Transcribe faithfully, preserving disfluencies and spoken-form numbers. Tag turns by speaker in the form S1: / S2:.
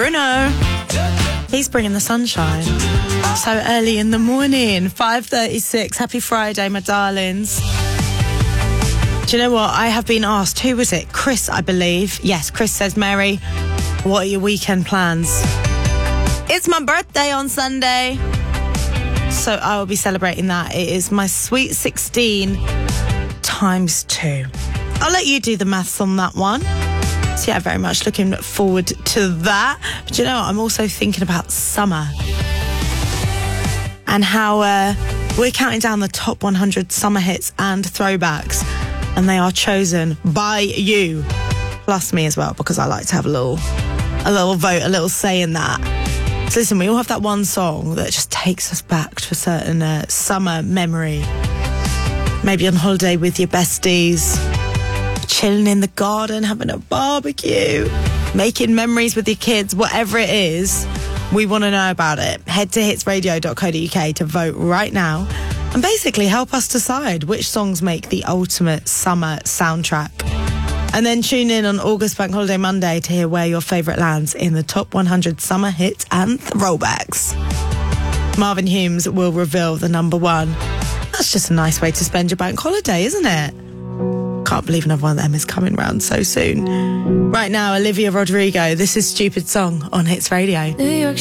S1: Bruno. He's bringing the sunshine. So early in the morning, five thirty-six. Happy Friday, my darlings. Do you know what? I have been asked, who was it? Chris, I believe. Yes, Chris says, Mary, what are your weekend plans? It's my birthday on Sunday, so I will be celebrating that. It is my sweet sixteen times two. I'll let you do the maths on that one. So yeah, very much looking forward to that. But you know what? I'm also thinking about summer and how uh, we're counting down the top one hundred summer hits and throwbacks, and they are chosen by you, plus me as well, because I like to have a little, a little vote, a little say in that. So listen, we all have that one song that just takes us back to a certain uh, summer memory. Maybe on holiday with your besties, chilling in the garden, having a barbecue, making memories with your kids, whatever it is, we want to know about it. Head to hits radio dot co dot uk to vote right now and basically help us decide which songs make the ultimate summer soundtrack. And then tune in on August Bank Holiday Monday to hear where your favourite lands in the top one hundred summer hits and throwbacks. Marvin Humes will reveal the number one. That's just a nice way to spend your bank holiday, isn't it? Can't believe another one of them is coming round so soon. Right now, Olivia Rodrigo. This is Stupid Song on Hits Radio. New York